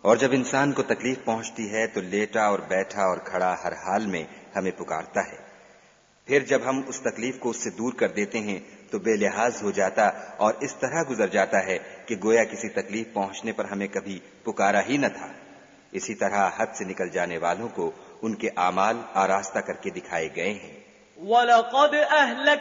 और जब इंसान को तकलीफ पहुंचती है तो लेटा और बैठा और खड़ा हर हाल में हमें पुकारता है। फिर जब हम उस तकलीफ को उससे दूर कर देते हैं तो बेलिहाज हो जाता और इस तरह गुजर जाता है कि गोया किसी तकलीफ पहुंचने पर हमें कभी पुकारा ही न था। इसी तरह हद से निकल जाने वालों को उनके आमाल आरास्ता करके दिखाए गए हैं।